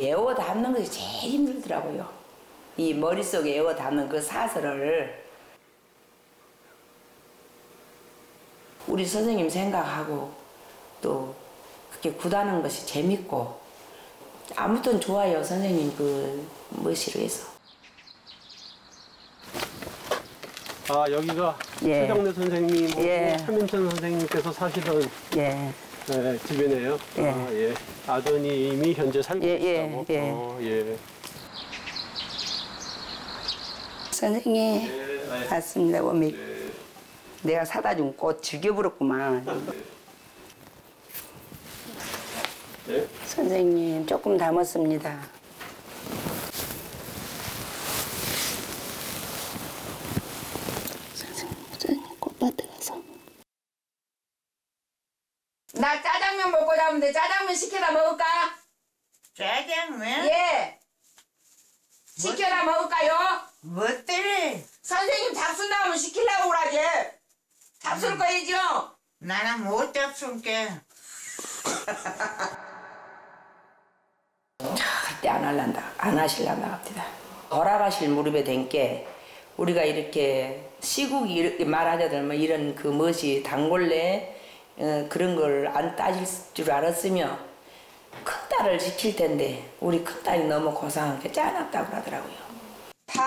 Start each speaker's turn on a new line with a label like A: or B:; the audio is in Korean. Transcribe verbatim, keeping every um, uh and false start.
A: 애워 담는 것이 제일 힘들더라고요. 이 머릿속에 애워 담는 그 사설을 우리 선생님 생각하고 또 그렇게 굿하는 것이 재밌고 아무튼 좋아요. 선생님 그 머시로 해서.
B: 아 여기가
A: 예.
B: 최정래 선생님,
A: 예.
B: 차민천 선생님께서 사시던
A: 예.
B: 네, 집이네요.
A: 예.
B: 아, 예. 아드님이 현재 살고
A: 예,
B: 계시다고.
A: 예, 예.
B: 어, 예.
A: 선생님
B: 네,
A: 왔습니다. 오메.
B: 네.
A: 내가 사다 준 꽃 즐겨부렸구만.
B: 네.
A: 선생님 조금 담았습니다. 선생님, 선생님 꽃밭에 가서. 나 짜장면 먹고 자는데 짜장면 시켜다 먹을까?
C: 짜장면?
A: 예. 시켜다 먹을까요?
C: 뭐 때문에?
A: 선생님 잡순 나오면 시키려고 그러지. 잡술 거이죠?
C: 나는 못 잡순게.
A: 절대 안 할란다. 안 하실란다 합니다. 돌아가실 무렵에 된 게 우리가 이렇게 시국이 이렇게 말하자면 이런 그 멋이 단골레 어, 그런 걸 안 따질 줄 알았으면 큰딸을 지킬 텐데 우리 큰딸이 너무 고상한 게 짠없다고 그러더라고요.